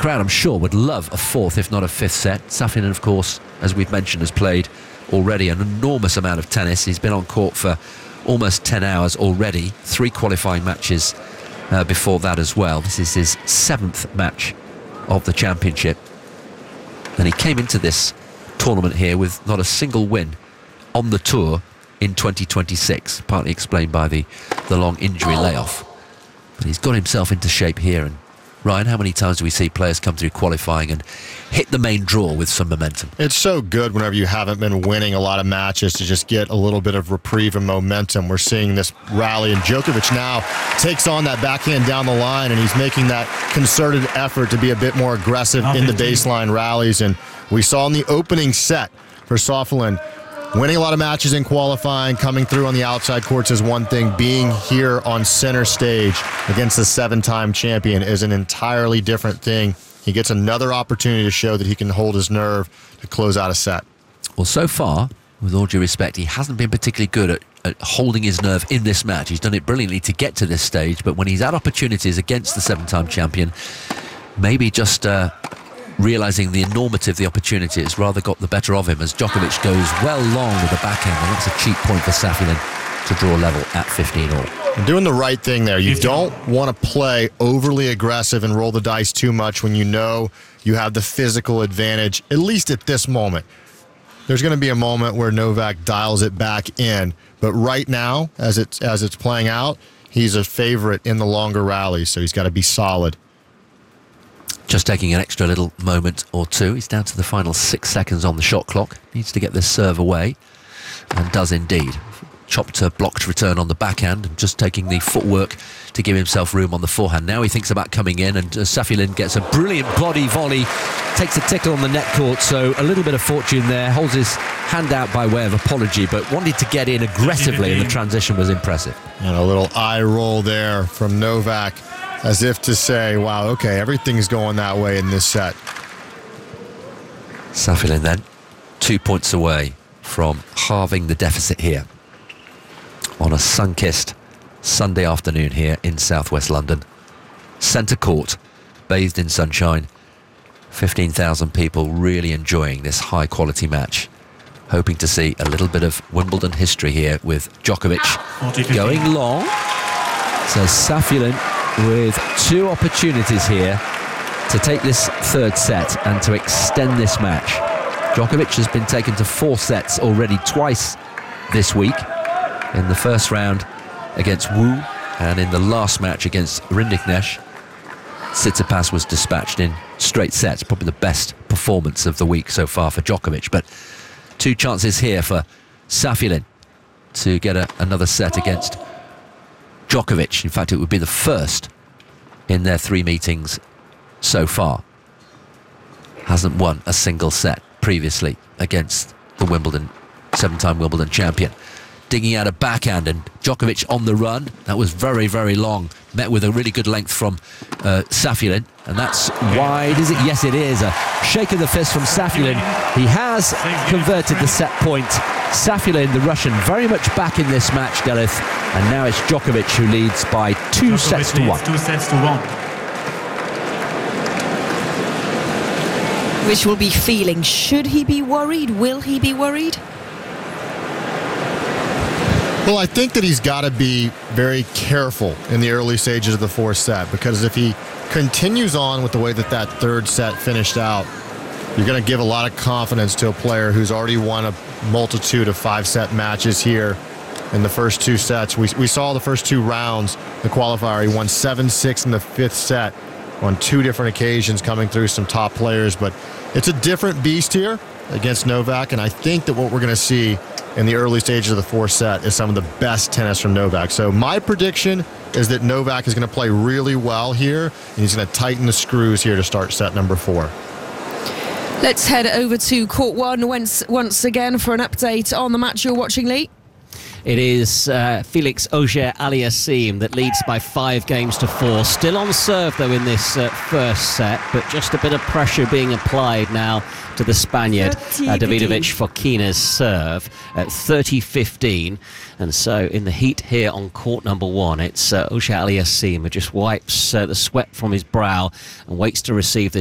crowd, I'm sure, would love a fourth, if not a fifth set. Safin, of course, as we've mentioned, has played already an enormous amount of tennis. He's been on court for almost 10 hours already, 3 qualifying matches before that as well. This is his 7th match of the championship, and he came into this tournament here with not a single win on the tour in 2026, partly explained by the long injury layoff. But he's got himself into shape here. And Ryan, how many times do we see players come through qualifying and hit the main draw with some momentum? It's so good whenever you haven't been winning a lot of matches to just get a little bit of reprieve and momentum. We're seeing this rally, and Djokovic now takes on that backhand down the line, and he's making that concerted effort to be a bit more aggressive in the baseline rallies. And we saw in the opening set for Safin, winning a lot of matches in qualifying, coming through on the outside courts is one thing. Being here on center stage against the 7-time champion is an entirely different thing. He gets another opportunity to show that he can hold his nerve to close out a set. Well, so far, with all due respect, he hasn't been particularly good at holding his nerve in this match. He's done it brilliantly to get to this stage, but when he's had opportunities against the 7-time champion, maybe just realising the enormity of the opportunity, it's rather got the better of him as Djokovic goes well long with the backhand, and that's a cheap point for Safin to draw level at 15-all. You're doing the right thing there. You don't want to play overly aggressive and roll the dice too much when you know you have the physical advantage, at least at this moment. There's going to be a moment where Novak dials it back in, but right now, as it's playing out, he's a favorite in the longer rallies, so he's got to be solid. Just taking an extra little moment or two. He's down to the final 6 seconds on the shot clock. Needs to get this serve away, and does indeed. Chopped a blocked return on the backhand, and just taking the footwork to give himself room on the forehand. Now he thinks about coming in, and Safin gets a brilliant body volley, takes a tickle on the net court, so a little bit of fortune there. Holds his hand out by way of apology, but wanted to get in aggressively, and the transition was impressive. And a little eye roll there from Novak, as if to say, wow, okay, everything's going that way in this set. Safin then 2 points away from halving the deficit here on a sun-kissed Sunday afternoon here in southwest London. Centre court, bathed in sunshine. 15,000 people really enjoying this high-quality match. Hoping to see a little bit of Wimbledon history here with Djokovic going long. So Safin with 2 opportunities here to take this third set and to extend this match. Djokovic has been taken to 4 sets already twice this week. In the first round against Wu, and in the last match against Rinderknecht, Tsitsipas was dispatched in straight sets. Probably the best performance of the week so far for Djokovic. But 2 chances here for Safin to get another set against Djokovic. In fact, it would be the first in their 3 meetings so far. Hasn't won a single set previously against the 7-time Wimbledon champion. Digging out a backhand, and Djokovic on the run. That was very, very long. Met with a really good length from Safin, and that's wide, is it? Yes, it is. A shake of the fist from Safin. He has converted the set point. Safin, the Russian, very much back in this match, Delith, and now it's Djokovic who leads by 2 sets to 1. 2 sets to 1. Which will be feeling. Should he be worried? Will he be worried? Well, I think that he's got to be very careful in the early stages of the 4th set, because if he continues on with the way that 3rd set finished out, you're going to give a lot of confidence to a player who's already won a multitude of 5-set matches here in the first 2 sets. We saw the first 2 rounds, the qualifier. He won 7-6 in the 5th set on 2 different occasions, coming through some top players. But it's a different beast here against Novak, and I think that what we're going to see in the early stages of the 4th set is some of the best tennis from Novak. So my prediction is that Novak is going to play really well here, and he's going to tighten the screws here to start set number 4. Let's head over to court 1 once again for an update on the match you're watching, Lee. It is Felix Auger-Aliassime that leads by 5 games to 4. Still on serve, though, in this first set, but just a bit of pressure being applied now to the Spaniard, Davidovich Fokina's serve at 30-15. And so in the heat here on court number 1, it's Auger-Aliassime who just wipes the sweat from his brow and waits to receive this